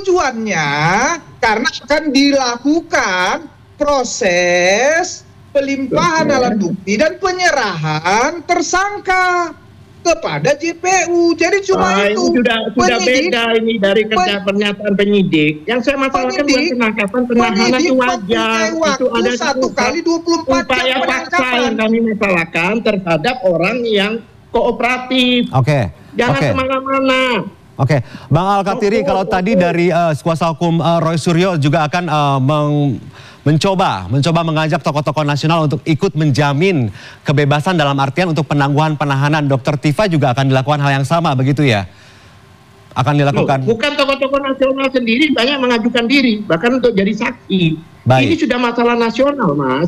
tujuannya karena akan dilakukan proses pelimpahan alat bukti dan penyerahan tersangka kepada JPU. Jadi cuma itu. Sudah beda ini dari kerja pernyataan penyidik. Yang saya masalahkan bukan penangkapan, penahanan itu wajar. Itu ada 1 kali 24 upaya jam paksa yang kami masalahkan terhadap orang yang kooperatif. Jangan kemana-mana. Bang Al-Katiri, kalau tadi dari kuasa hukum Roy Suryo juga akan mencoba mengajak tokoh-tokoh nasional untuk ikut menjamin kebebasan dalam artian untuk penangguhan penahanan. Dr. Tifa juga akan dilakukan hal yang sama, begitu ya? Akan dilakukan. Bukan tokoh-tokoh nasional sendiri banyak mengajukan diri, bahkan untuk jadi saksi. Ini sudah masalah nasional, Mas.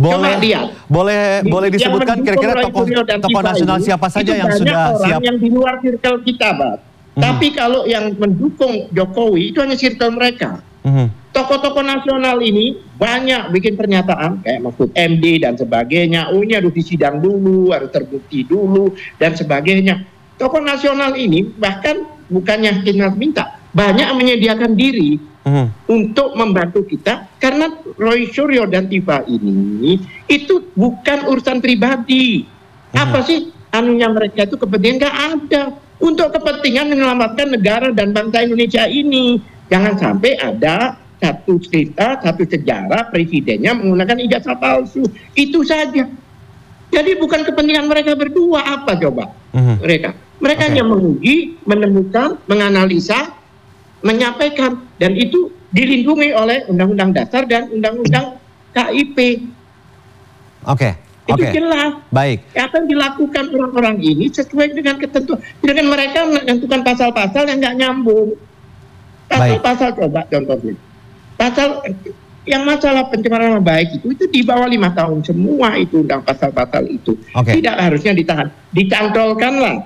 Boleh disebutkan kira-kira tokoh nasional siapa saja yang sudah siap? Orang yang di luar circle kita, Pak. Tapi kalau yang mendukung Jokowi itu hanya circle mereka. Tokoh-tokoh nasional ini banyak bikin pernyataan kayak Mahfud MD dan sebagainya. Ini harus disidang dulu, harus terbukti dulu dan sebagainya. Tokoh nasional ini bahkan bukannya kita minta, banyak menyediakan diri untuk membantu kita karena Roy Suryo dan Tifa ini itu bukan urusan pribadi. Apa sih anunya mereka itu kepentingan? Nggak ada. Untuk kepentingan menyelamatkan negara dan bangsa Indonesia ini. Jangan sampai ada satu cerita, satu sejarah presidennya menggunakan ijazah palsu. Itu saja. Jadi bukan kepentingan mereka berdua. Apa coba mereka hanya menguji, menemukan, menganalisa, menyampaikan. Dan itu dilindungi oleh Undang-Undang Dasar dan Undang-Undang KIP. Itu jelas. Baik. Apa yang dilakukan orang-orang ini sesuai dengan ketentuan. Dengan mereka menentukan pasal-pasal yang nggak nyambung. Pasal coba contohnya. Pasal yang masalah pencemaran nama baik itu di bawah 5 tahun semua itu undang pasal-pasal itu. Tidak harusnya ditahan. Dicantolkanlah.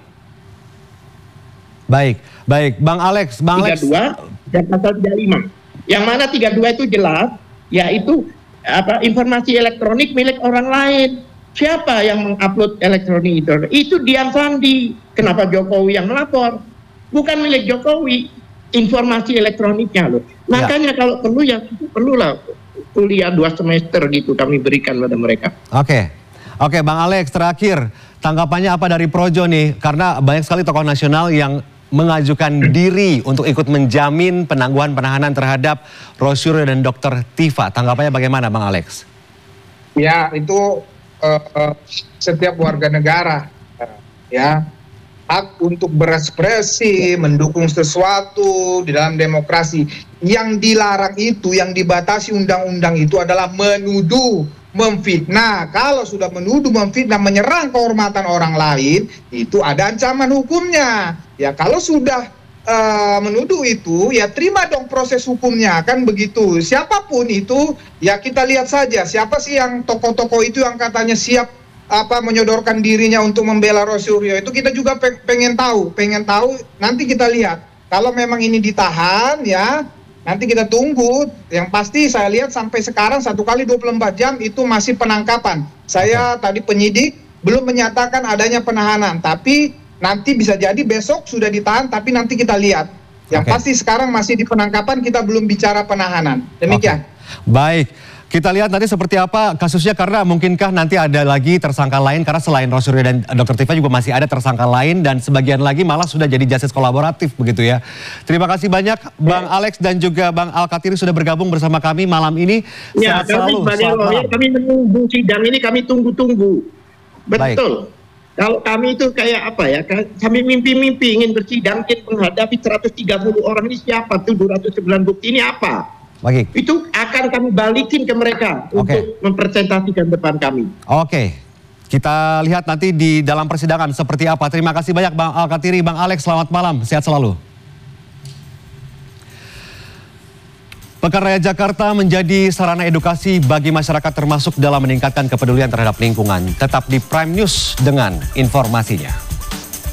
Baik. Bang Alex. 32 dan pasal 35. Yang mana 32 itu jelas, yaitu informasi elektronik milik orang lain. Siapa yang mengupload elektronik itu Dian Sandi. Kenapa Jokowi yang melapor? Bukan milik Jokowi. Informasi elektroniknya loh. Makanya kalau perlu ya perlulah kuliah 2 semester gitu kami berikan pada mereka. Oke, Bang Alex, terakhir tanggapannya apa dari Projo nih? Karena banyak sekali tokoh nasional yang mengajukan diri untuk ikut menjamin penangguhan penahanan terhadap Roy Suryo dan Dr. Tifa. Tanggapannya bagaimana, Bang Alex? Ya, itu setiap warga negara ya hak untuk berekspresi, mendukung sesuatu di dalam demokrasi. Yang dilarang itu, yang dibatasi undang-undang itu adalah menuduh, memfitnah. Kalau sudah menuduh, memfitnah, menyerang kehormatan orang lain, itu ada ancaman hukumnya. Ya kalau sudah menuduh itu, ya terima dong proses hukumnya, kan begitu. Siapapun itu, ya kita lihat saja siapa sih yang tokoh-tokoh itu yang katanya siap menyodorkan dirinya untuk membela Roy Suryo. Itu kita juga pengen tahu nanti kita lihat. Kalau memang ini ditahan ya nanti kita tunggu. Yang pasti saya lihat sampai sekarang 1 kali 24 jam itu masih penangkapan. Saya tadi penyidik belum menyatakan adanya penahanan, tapi nanti bisa jadi besok sudah ditahan, tapi nanti kita lihat. Yang pasti sekarang masih di penangkapan, kita belum bicara penahanan. Demikian. Baik. Kita lihat nanti seperti apa kasusnya, karena mungkinkah nanti ada lagi tersangka lain, karena selain Roy Suryo dan Dr. Tifa juga masih ada tersangka lain dan sebagian lagi malah sudah jadi justice kolaboratif begitu ya. Terima kasih banyak Bang Alex dan juga Bang Al-Katiri sudah bergabung bersama kami malam ini. Ya, kami sebagai lawyer kami menunggu sidang ini, kami tunggu-tunggu. Betul. Kalau kami itu kayak apa ya, kami mimpi-mimpi ingin bersidang, ingin menghadapi 130 orang ini siapa, 709 bukti ini apa. Itu akan kami balikin ke mereka untuk mempresentasikan depan kami. Kita lihat nanti di dalam persidangan seperti apa. Terima kasih banyak Bang Al-Katiri, Bang Alex, selamat malam, sehat selalu. Pekan Raya Jakarta menjadi sarana edukasi bagi masyarakat termasuk dalam meningkatkan kepedulian terhadap lingkungan. Tetap di Prime News dengan informasinya.